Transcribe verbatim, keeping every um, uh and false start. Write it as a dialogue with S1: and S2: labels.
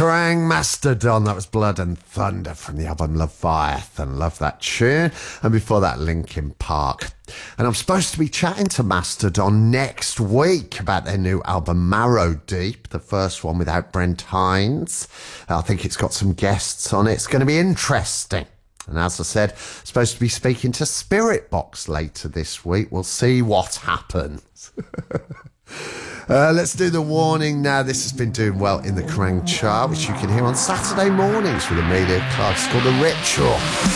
S1: Kerrang! Mastodon, that was Blood and Thunder from the album Leviathan. Love that tune. And before that, Linkin Park. And I'm supposed to be chatting to Mastodon next week about their new album Marrow Deep, the first one without Brent Hinds. I think it's got some guests on it. It's going to be interesting. And as I said, supposed to be speaking to Spirit Box later this week. We'll see what happens. Uh, let's do the warning now. This has been doing well in the Kerrang chart, which you can hear on Saturday mornings with Amelia Clark. It's called The Ritual.